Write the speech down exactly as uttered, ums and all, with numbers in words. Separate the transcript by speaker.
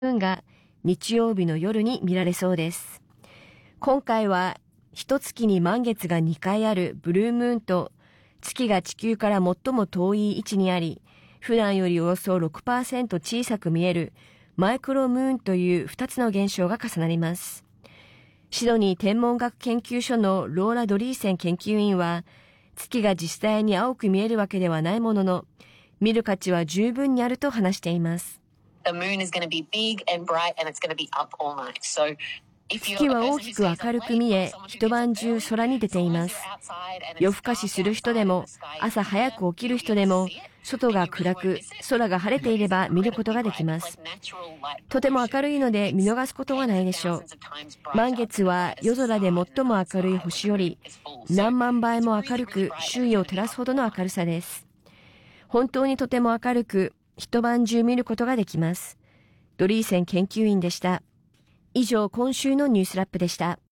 Speaker 1: 運が日曜日の夜に見られそうです。今回は一月に満月がにかいあるブルームーンと月が地球から最も遠い位置にあり、普段よりおよそ ろくパーセント 小さく見えるマイクロムーンというふたつの現象が重なります。シドニー天文学研究所のローラ・ドリーセン研究員は、月が実際に青く見えるわけではないものの、見る価値は十分にあると話しています。
Speaker 2: The moon is going to be big and bright and it's going to be up all night. So
Speaker 1: 月は大きく明るく見え、一晩中空に出ています。夜更かしする人でも、朝早く起きる人でも、外が暗く、空が晴れていれば見ることができます。とても明るいので見逃すことはないでしょう。満月は夜空で最も明るい星より、何万倍も明るく周囲を照らすほどの明るさです。本当にとても明るく、一晩中見ることができます。ドリーセン研究員でした。以上、今週のニュースラップでした。